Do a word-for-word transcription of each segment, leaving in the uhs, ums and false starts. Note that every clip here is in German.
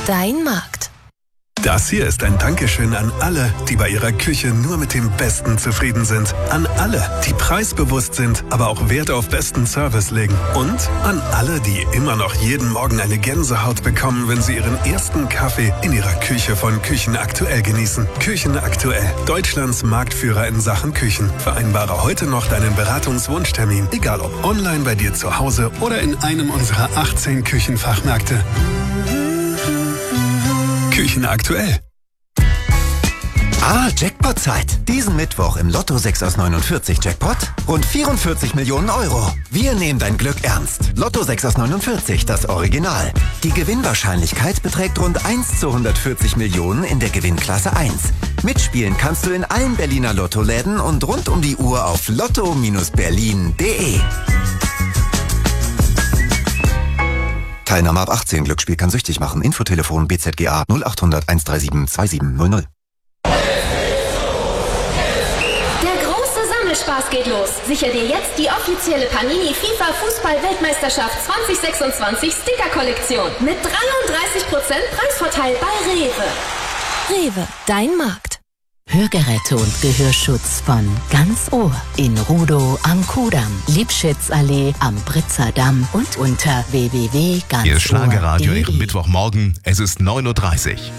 dein Markt. Das hier ist ein Dankeschön an alle, die bei ihrer Küche nur mit dem Besten zufrieden sind. An alle, die preisbewusst sind, aber auch Wert auf besten Service legen. Und an alle, die immer noch jeden Morgen eine Gänsehaut bekommen, wenn sie ihren ersten Kaffee in ihrer Küche von Küchen aktuell genießen. Küchen aktuell, Deutschlands Marktführer in Sachen Küchen. Vereinbare heute noch deinen Beratungswunschtermin, egal ob online bei dir zu Hause oder in einem unserer achtzehn Küchenfachmärkte. Küchen aktuell. Ah, Jackpot-Zeit. Diesen Mittwoch im Lotto sechs aus neunundvierzig Jackpot rund vierundvierzig Millionen Euro. Wir nehmen dein Glück ernst. Lotto sechs aus neunundvierzig, das Original. Die Gewinnwahrscheinlichkeit beträgt rund eins zu hundertvierzig Millionen in der Gewinnklasse eins. Mitspielen kannst du in allen Berliner Lottoläden und rund um die Uhr auf lotto berlin punkt de. Teilnahme ab achtzehn. Glücksspiel kann süchtig machen. Infotelefon B Z G A null acht hundert eins drei sieben zwei sieben null null. Der große Sammelspaß geht los. Sicher dir jetzt die offizielle Panini FIFA Fußball-Weltmeisterschaft zwanzig sechsundzwanzig Sticker-Kollektion mit dreiunddreißig Prozent Preisvorteil bei Rewe. Rewe, dein Markt. Hörgeräte und Gehörschutz von Ganz Ohr in Rudow am Kudamm, Liebschitzallee am Britzer Damm und unter w w w punkt ganz ohr punkt de. Hier ist Schlagerradio, Ihrem Mittwochmorgen. Es ist neun Uhr dreißig.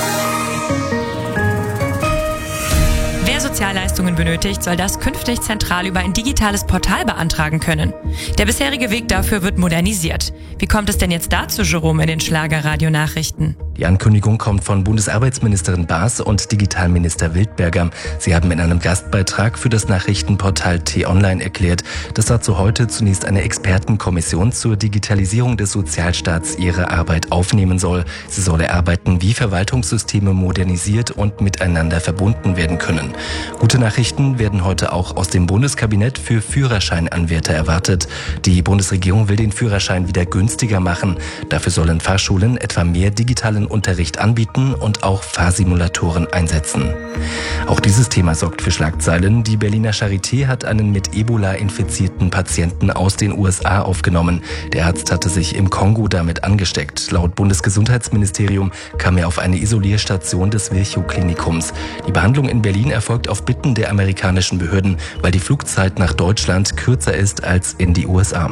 Wer Sozialleistungen benötigt, soll das künftig zentral über ein digitales Portal beantragen können. Der bisherige Weg dafür wird modernisiert. Wie kommt es denn jetzt dazu, Jerome, in den Schlagerradio-Nachrichten? Die Ankündigung kommt von Bundesarbeitsministerin Baas und Digitalminister Wildberger. Sie haben in einem Gastbeitrag für das Nachrichtenportal T-Online erklärt, dass dazu heute zunächst eine Expertenkommission zur Digitalisierung des Sozialstaats ihre Arbeit aufnehmen soll. Sie soll erarbeiten, wie Verwaltungssysteme modernisiert und miteinander verbunden werden können. Gute Nachrichten werden heute auch aus dem Bundeskabinett für Führerscheinanwärter erwartet. Die Bundesregierung will den Führerschein wieder günstiger machen. Dafür sollen Fahrschulen etwa mehr digitalen Unterricht anbieten und auch Fahrsimulatoren einsetzen. Auch dieses Thema sorgt für Schlagzeilen. Die Berliner Charité hat einen mit Ebola infizierten Patienten aus den U S A aufgenommen. Der Arzt hatte sich im Kongo damit angesteckt. Laut Bundesgesundheitsministerium kam er auf eine Isolierstation des Virchow-Klinikums. Die Behandlung in Berlin erfolgt auf Bitten der amerikanischen Behörden, weil die Flugzeit nach Deutschland kürzer ist als in die U S A.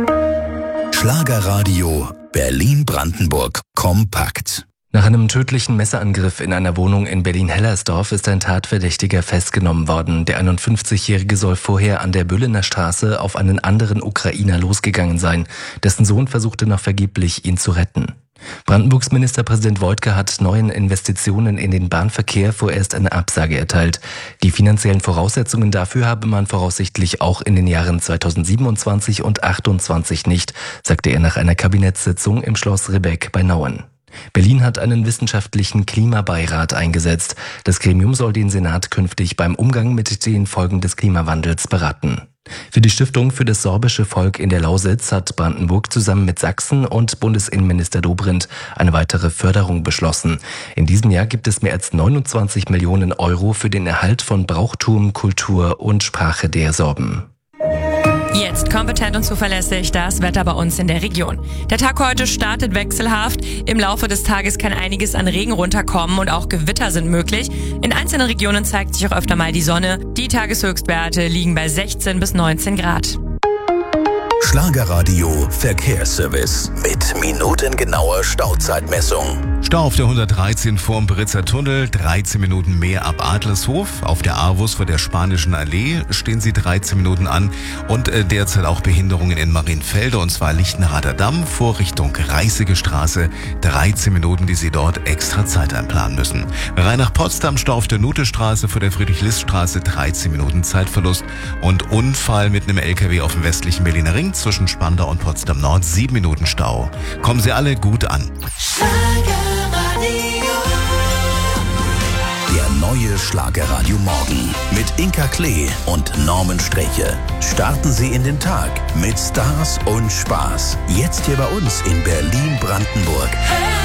Schlagerradio Berlin-Brandenburg kompakt. Nach einem tödlichen Messerangriff in einer Wohnung in Berlin-Hellersdorf ist ein Tatverdächtiger festgenommen worden. Der einundfünfzigjährige soll vorher an der Büllener Straße auf einen anderen Ukrainer losgegangen sein. Dessen Sohn versuchte noch vergeblich, ihn zu retten. Brandenburgs Ministerpräsident Woidke hat neuen Investitionen in den Bahnverkehr vorerst eine Absage erteilt. Die finanziellen Voraussetzungen dafür habe man voraussichtlich auch in den Jahren zweitausendsiebenundzwanzig und achtundzwanzig nicht, sagte er nach einer Kabinettssitzung im Schloss Ribbeck bei Nauen. Berlin hat einen wissenschaftlichen Klimabeirat eingesetzt. Das Gremium soll den Senat künftig beim Umgang mit den Folgen des Klimawandels beraten. Für die Stiftung für das sorbische Volk in der Lausitz hat Brandenburg zusammen mit Sachsen und Bundesinnenminister Dobrindt eine weitere Förderung beschlossen. In diesem Jahr gibt es mehr als neunundzwanzig Millionen Euro für den Erhalt von Brauchtum, Kultur und Sprache der Sorben. Jetzt kompetent und zuverlässig das Wetter bei uns in der Region. Der Tag heute startet wechselhaft. Im Laufe des Tages kann einiges an Regen runterkommen und auch Gewitter sind möglich. In einzelnen Regionen zeigt sich auch öfter mal die Sonne. Die Tageshöchstwerte liegen bei sechzehn bis neunzehn Grad. Schlagerradio Verkehrsservice mit minutengenauer Stauzeitmessung. Stau auf der hundertdreizehn vorm Britzer Tunnel, dreizehn Minuten mehr ab Adlershof. Auf der Arvus vor der Spanischen Allee stehen sie dreizehn Minuten an und äh, derzeit auch Behinderungen in Marienfelde, und zwar Lichtenrader Damm vor Richtung Reißige Straße, dreizehn Minuten, die Sie dort extra Zeit einplanen müssen. Rein nach Potsdam, Stau auf der Nutestraße vor der Friedrich-List-Straße, dreizehn Minuten Zeitverlust und Unfall mit einem L K W auf dem westlichen Berliner Ring zwischen Spandau und Potsdam Nord, sieben Minuten Stau. Kommen Sie alle gut an. Der neue Schlagerradio Morgen mit Inka Klee und Norman Streche. Starten Sie in den Tag mit Stars und Spaß. Jetzt hier bei uns in Berlin-Brandenburg.